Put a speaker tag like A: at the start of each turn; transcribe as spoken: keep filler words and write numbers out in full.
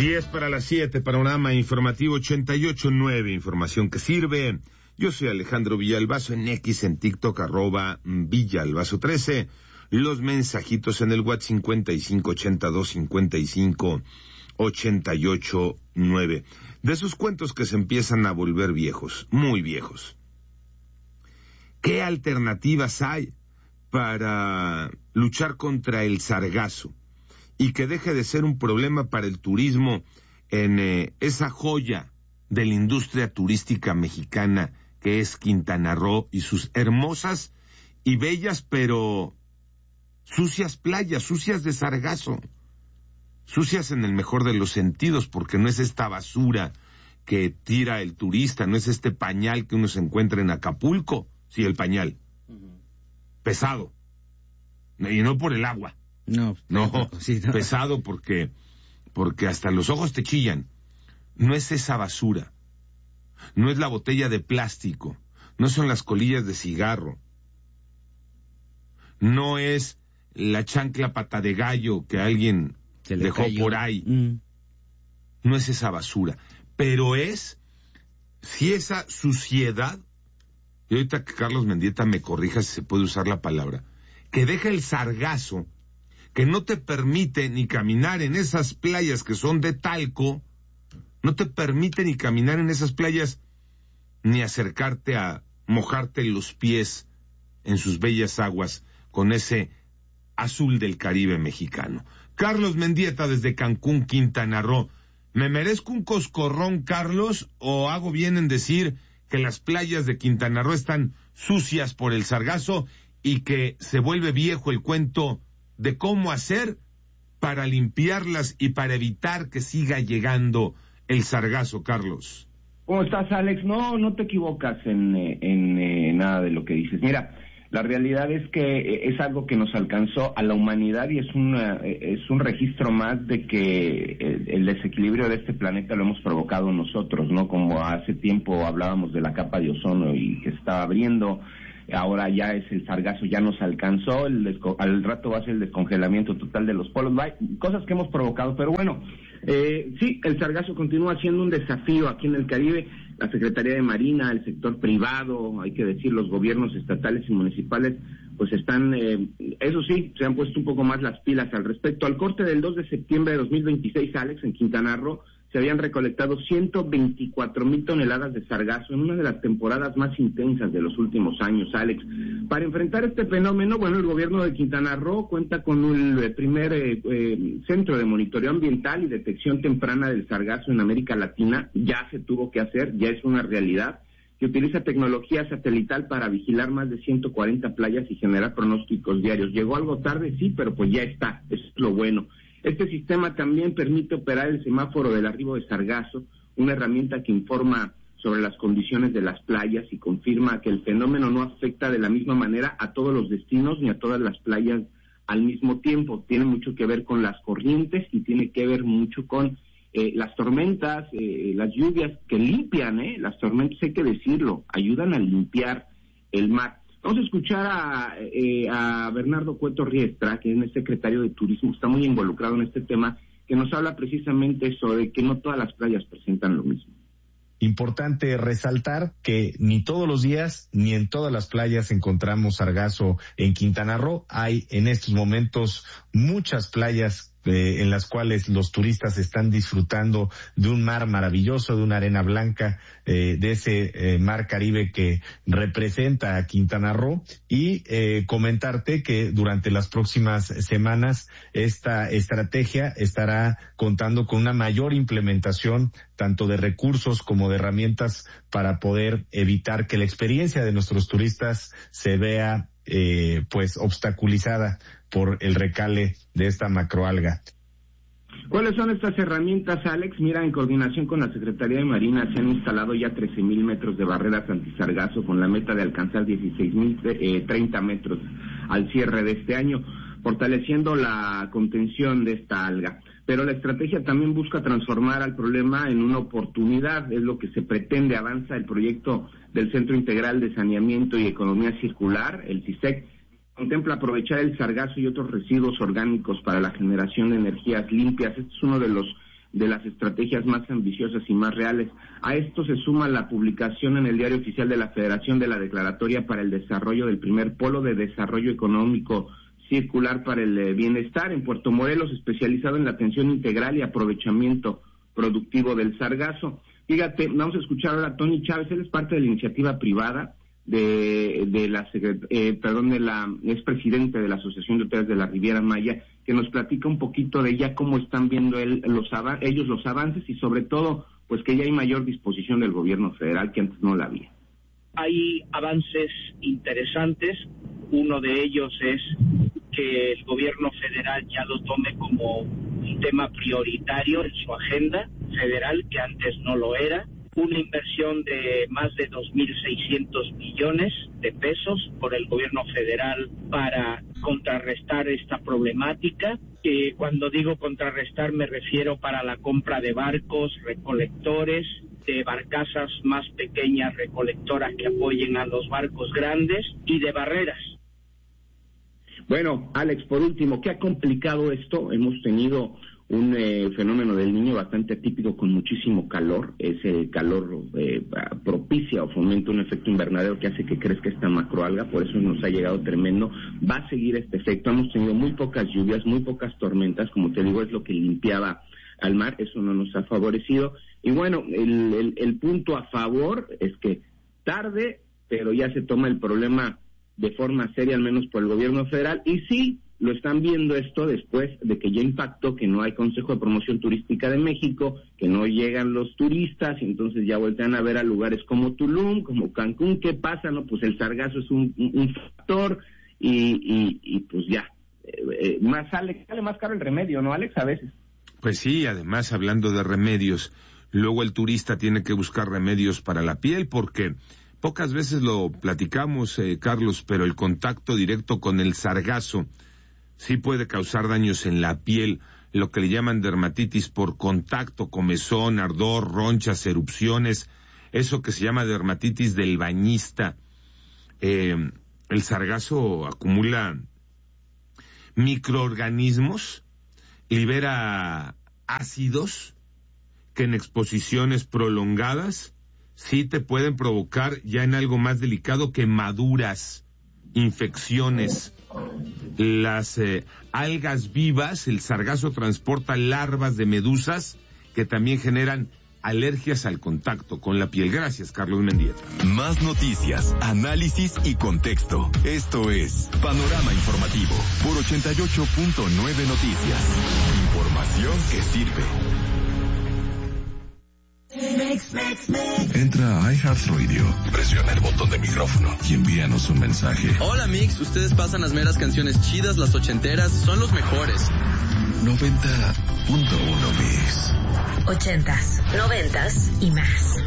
A: diez para las siete, panorama informativo ochenta y ocho punto nueve, información que sirve. Yo soy Alejandro Villalbazo, en X, en TikTok, arroba Villalbazo trece. Los mensajitos en el WhatsApp cincuenta y cinco ochenta y dos cincuenta y cinco ochenta y ocho nueve. De esos cuentos que se empiezan a volver viejos, muy viejos. ¿Qué alternativas hay para luchar contra el sargazo y que deje de ser un problema para el turismo en eh, esa joya de la industria turística mexicana que es Quintana Roo y sus hermosas y bellas pero sucias playas, sucias de sargazo, sucias en el mejor de los sentidos, porque no es esta basura que tira el turista, no es este pañal que uno se encuentra en Acapulco, sí, el pañal, uh-huh. pesado, y no por el agua. No, no, sí, no, pesado porque, porque hasta los ojos te chillan. No es esa basura, no es la botella de plástico, no son las colillas de cigarro, no es la chancla pata de gallo que alguien dejó cayó por ahí, mm. no es esa basura, pero es, si esa suciedad, y ahorita que Carlos Mendieta me corrija si se puede usar la palabra, que deja el sargazo, que no te permite ni caminar en esas playas que son de talco, no te permite ni caminar en esas playas, ni acercarte a mojarte los pies en sus bellas aguas con ese azul del Caribe mexicano. Carlos Mendieta desde Cancún, Quintana Roo. ¿Me merezco un coscorrón, Carlos, o hago bien en decir que las playas de Quintana Roo están sucias por el sargazo y que se vuelve viejo el cuento de cómo hacer para limpiarlas y para evitar que siga llegando el sargazo, Carlos?
B: ¿Cómo estás, Alex? No, no te equivocas en, en, en nada de lo que dices. Mira, la realidad es que es algo que nos alcanzó a la humanidad y es, una, es un registro más de que el desequilibrio de este planeta lo hemos provocado nosotros, ¿no? Como hace tiempo hablábamos de la capa de ozono y que se estaba abriendo. Ahora ya es el sargazo, ya nos alcanzó, el desco- al rato va a ser el descongelamiento total de los polos, cosas que hemos provocado, pero bueno, eh, sí, el sargazo continúa siendo un desafío aquí en el Caribe. La Secretaría de Marina, el sector privado, hay que decir, los gobiernos estatales y municipales, pues están, eh, eso sí, se han puesto un poco más las pilas al respecto. Al corte del dos de septiembre de dos mil veintiséis, Alex, en Quintana Roo, se habían recolectado ciento veinticuatro mil toneladas de sargazo en una de las temporadas más intensas de los últimos años, Alex. Para enfrentar este fenómeno, bueno, el gobierno de Quintana Roo cuenta con el primer eh, eh, centro de monitoreo ambiental y detección temprana del sargazo en América Latina. Ya se tuvo que hacer, ya es una realidad, que utiliza tecnología satelital para vigilar más de ciento cuarenta playas y generar pronósticos diarios. Llegó algo tarde, sí, pero pues ya está, eso es lo bueno. Este sistema también permite operar el semáforo del arribo de sargazo, una herramienta que informa sobre las condiciones de las playas y confirma que el fenómeno no afecta de la misma manera a todos los destinos ni a todas las playas al mismo tiempo. Tiene mucho que ver con las corrientes y tiene que ver mucho con eh, las tormentas, eh, las lluvias que limpian, eh, las tormentas, hay que decirlo, ayudan a limpiar el mar. Vamos a escuchar a, eh, a Bernardo Cueto Riestra, que es el secretario de Turismo, está muy involucrado en este tema, que nos habla precisamente sobre que no todas las playas presentan lo mismo.
C: Importante resaltar que ni todos los días ni en todas las playas encontramos sargazo en Quintana Roo. Hay en estos momentos muchas playas Eh, en las cuales los turistas están disfrutando de un mar maravilloso, de una arena blanca, eh, de ese eh, mar Caribe que representa a Quintana Roo, y eh, comentarte que durante las próximas semanas esta estrategia estará contando con una mayor implementación tanto de recursos como de herramientas para poder evitar que la experiencia de nuestros turistas se vea eh, pues obstaculizada por el recale de esta macroalga.
B: ¿Cuáles son estas herramientas, Alex? Mira, en coordinación con la Secretaría de Marina se han instalado ya trece mil metros de barreras antisargazo con la meta de alcanzar dieciséis mil treinta metros al cierre de este año, fortaleciendo la contención de esta alga. Pero la estrategia también busca transformar al problema en una oportunidad, es lo que se pretende. Avanza el proyecto del Centro Integral de Saneamiento y Economía Circular, el CISEC, contempla aprovechar el sargazo y otros residuos orgánicos para la generación de energías limpias. Este es uno de los de las estrategias más ambiciosas y más reales. A esto se suma la publicación en el Diario Oficial de la Federación de la Declaratoria para el Desarrollo del primer Polo de Desarrollo Económico Circular para el Bienestar en Puerto Morelos, especializado en la atención integral y aprovechamiento productivo del sargazo. Fíjate, vamos a escuchar ahora a Tony Chávez, él es parte de la iniciativa privada de, de la, eh, perdón, de la, es presidente de la Asociación de Hoteles de la Riviera Maya, que nos platica un poquito de ya cómo están viendo él, los ellos los avances y sobre todo, pues que ya hay mayor disposición del gobierno federal que antes no la había.
D: Hay avances interesantes, uno de ellos es que el gobierno federal ya lo tome como un tema prioritario en su agenda federal, que antes no lo era. Una inversión de más de dos mil seiscientos millones de pesos por el gobierno federal para contrarrestar esta problemática. Que cuando digo contrarrestar me refiero para la compra de barcos, recolectores, de barcazas más pequeñas recolectoras que apoyen a los barcos grandes y de barreras.
B: Bueno, Alex, por último, ¿qué ha complicado esto? Hemos tenido un eh, fenómeno del Niño bastante atípico con muchísimo calor. Ese calor eh, propicia o fomenta un efecto invernadero que hace que crezca esta macroalga, por eso nos ha llegado tremendo. Va a seguir este efecto. Hemos tenido muy pocas lluvias, muy pocas tormentas, como te digo, es lo que limpiaba al mar, eso no nos ha favorecido. Y bueno, el, el, el punto a favor es que tarde, pero ya se toma el problema de forma seria, al menos por el gobierno federal, y sí, lo están viendo esto después de que ya impactó que no hay Consejo de Promoción Turística de México, que no llegan los turistas, y entonces ya voltean a ver a lugares como Tulum, como Cancún. ¿Qué pasa? No, pues el sargazo es un, un, un factor, y, y, y pues ya, eh, eh, más sale, sale más caro el remedio, ¿no, Alex? A veces.
A: Pues sí, además, hablando de remedios, luego el turista tiene que buscar remedios para la piel, porque pocas veces lo platicamos, eh, Carlos, pero el contacto directo con el sargazo sí puede causar daños en la piel, lo que le llaman dermatitis por contacto, comezón, ardor, ronchas, erupciones, eso que se llama dermatitis del bañista. Eh, el sargazo acumula microorganismos, libera ácidos que en exposiciones prolongadas sí te pueden provocar ya en algo más delicado quemaduras, infecciones. Las eh, algas vivas, el sargazo transporta larvas de medusas que también generan alergias al contacto con la piel. Gracias, Carlos Mendieta.
E: Más noticias, análisis y contexto. Esto es Panorama Informativo por ochenta y ocho punto nueve Noticias. Información que sirve. Entra a iHeartRadio, presiona el botón de micrófono y envíanos un mensaje.
F: Hola Mix, ustedes pasan las meras canciones chidas, las ochenteras, son los mejores.
E: noventa punto uno Mix.
G: Ochentas, noventas y más.